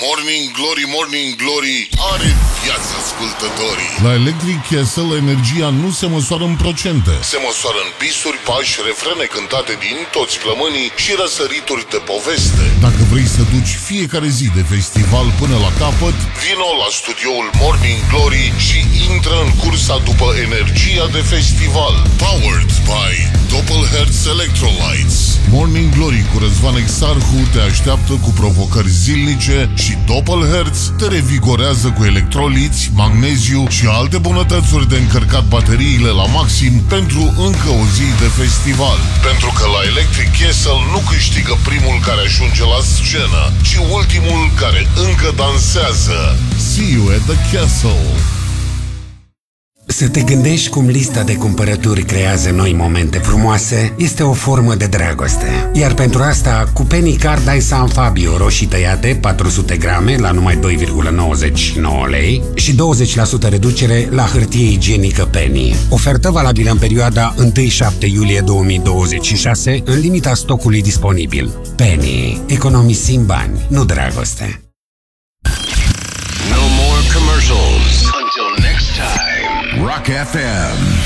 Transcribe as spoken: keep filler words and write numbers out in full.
Morning Glory, Morning Glory, are viață ascultătorii. La Electric Castle, energia nu se măsoară în procente. Se măsoară în bisuri, pași, refrene cântate din toți flămânii și răsărituri de poveste. Dacă vrei să duci fiecare zi de festival până la capăt, vino la studioul Morning Glory și intră în cursa după energia de festival. Powered by Doppelherz Electrolytes. Morning Glory cu Răzvan Exarhu te așteaptă cu provocări zilnice și Doppelherz te revigorează cu electroliți, magneziu și alte bunătățuri de încărcat bateriile la maxim pentru încă o zi de festival. Pentru că la Electric Castle nu câștigă primul care ajunge la scenă, ci ultimul care încă dansează. See you at the castle! Să te gândești cum lista de cumpărături creează noi momente frumoase este o formă de dragoste. Iar pentru asta, cu Penny Card ai San Fabio roșii tăiate patru sute grame la numai doi virgulă nouăzeci și nouă lei și douăzeci la sută reducere la hârtie igienică Penny. Ofertă valabilă în perioada întâi șapte iulie două mii douăzeci și șase, în limita stocului disponibil. Penny. Economisim bani, nu dragoste. No more commercials. Until next time. Rock F M.